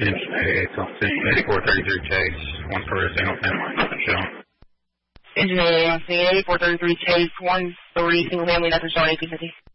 Engine 433 Chase, 1 for a single family. Show. Engine 433 Chase, 1 3 single family, that's a show 1850.